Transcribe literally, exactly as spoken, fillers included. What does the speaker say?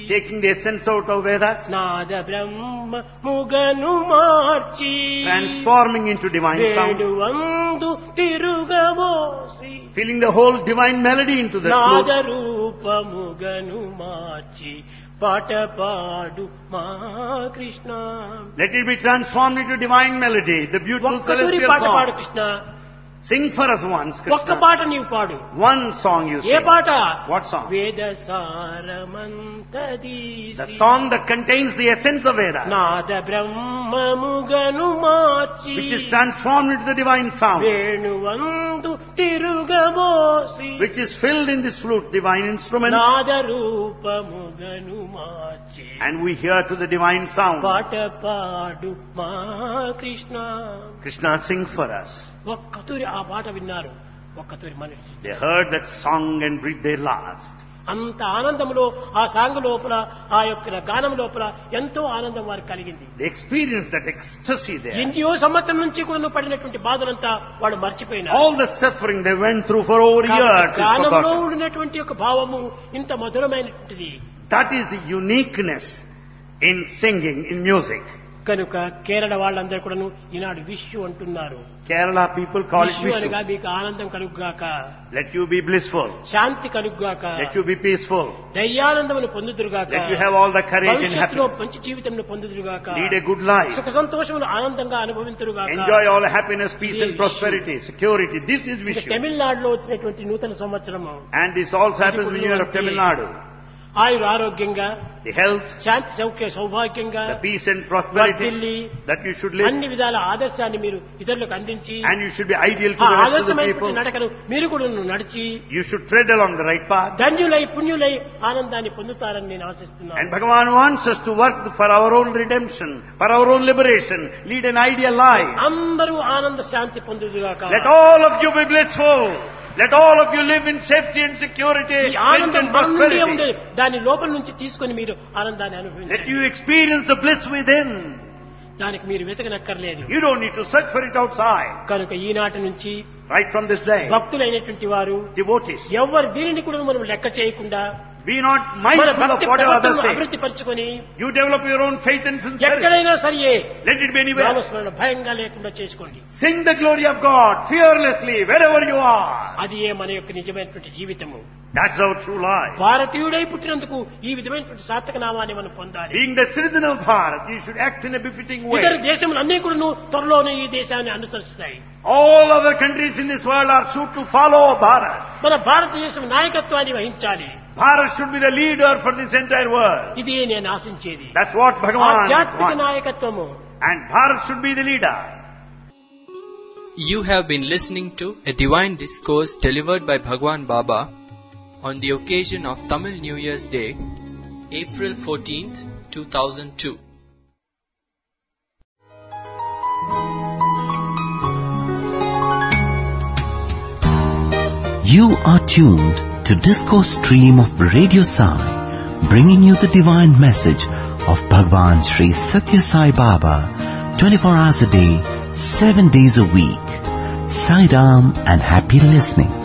taking the essence out of Vedas, Nada Brahma ముగను March transforming into divine sound, వేణువందు తిరుగబోసి filling the whole divine melody into the Nada flute. రూపముగను మార్చి పాట పాడు మా Krishna. Let it be transformed into divine melody, the beautiful ఒక్కసారి celestial పాట పాడు song. Krishna. Sing for us once, ఒక్క Krishna. పాట నీవు పాడు. One song you A sing. పాట? What song? వేద సారమంతదీసి The song that contains the essence of Vedas, Nada బ్రహ్మముగను March which is transformed into the divine sound, వేణువందు తిరుగబోసి which is filled in this flute, divine instrument, Nada రూపముగను March and we hear to the divine sound. పాట పాడు మా Krishna. Krishna, sing for us. ఒక్కతూరి ఆ పాట విన్నారు. ఒక్కతూరి మనిషి They heard that song and breathed their last. అంత ఆనందంలో ఆ సాంగ్ లోపల, ఆ యొక్క గానం లోపల ఎంతో ఆనందం వారికి కలిగింది. They experienced that ecstasy there. ఎన్నో సంవత్సరం నుంచి కూడా పడినటువంటి బాధలంతా వాడు మర్చిపోయినారు. All the suffering they went through for over years is గానంలో forgotten. ఉండినటువంటి యొక్క భావము ఇంత మధురమైనటువంటిది. That is the uniqueness in singing, in music. కనుక కేరళ వాళ్ళందరూ కూడాను ఈనాడు విషు అంటున్నారు. Kerala people call it Vishu అనగా Vishu. మీకు ఆనందం కలుగుగాక, Let you be blissful. శాంతి కలుగుగాక, Let you be peaceful. ధైర్యానందమును పొందుదురుగాక, Let you have all the courage and భవిష్యత్తులో happiness. మంచి జీవితంను పొందుదురుగాక, Lead a good life. సుఖ సంతోషములు ఆనందంగా అనుభవింతురుగాక. Enjoy all happiness, peace and Yes. prosperity, security. This is ఇక Vishu. తమిళనాడులో వచ్చినటువంటి నూతన సంవత్సరము And this also happens when you are of Tamil Nadu. ఆయుర ఆరోగ్యంగా, The health, Shanti Soukhya సౌభాగ్యంగా, the peace and prosperity వర్ధిల్లి, that you should live. అన్ని విధాల ఆదర్శాన్ని మీరు ఇతరులకు అందించి And you should be ideal to ఆ the rest of the ఆదర్శమైనటువంటి people. నడకను మీరు కూడా నడిచి You should tread along the right path. ధన్యులై పుణ్యులై ఆనందాన్ని పొందుతారని నేను ఆశిస్తున్నాను. And Bhagavan wants us to work for our own redemption, for our own liberation, lead an ideal life. అందరూ ఆనంద శాంతి పొందుదుగాక. Let all of you be blissful. Let all of you live in safety and security, ఈ health ఆనందం and మన నుండి ఉండే prosperity. దాని లోపల నుంచి తీసుకొని మీరు ఆనందాన్ని Let అనుభవించండి. you experience the bliss within. దానికి మీరు వెతకనక్కర్లేదు. You don't need to search for it outside. కనుక ఈనాటి నుంచి Right from this day, భక్తులైనటువంటి వారు devotees, ఎవరు దీనిని కూడా మనం లెక్క చేయకుండా be not మన mindful of భక్తి what others ప్రవర్తనను say. అభివృద్ధి పరచుకొని You develop your own faith and sincerity. ఎక్కడైనా సరియే Let it be anywhere. నామస్మరణ భయంగా లేకుండా చేసుకోండి. Sing the glory of God fearlessly wherever you are. అది ఏ మన యొక్క నిజమైనటువంటి జీవితము. That's our true life. భారతీయుడై పుట్టినందుకు ఈ విధమైనటువంటి సార్థక నామాన్ని మనం పొందాలి. Being the citizen of Bharat, you should act in a befitting ఇతర way. దేశములు అన్ని కూడా త్వరలోనే ఈ దేశాన్ని అనుసరిస్తాయి. All other countries in this world are soon to follow Bharat. మన భారతదేశం నాయకత్వాన్ని వహించాలి. Bharat should be the leader for this entire world. ఇది నేను ఆశించేది. That's what Bhagavan ఆధ్యాత్మిక wants. నాయకత్వము. And Bharat should be the leader. You have been listening to a divine discourse delivered by Bhagwan Baba on the occasion of Tamil New Year's Day, April fourteenth, two thousand two. You are tuned to Discourse Stream of Radio Sai, bringing you the divine message of Bhagwan Sri Satya Sai Baba, twenty-four hours a day, seven days a week. Sai Ram and happy listening.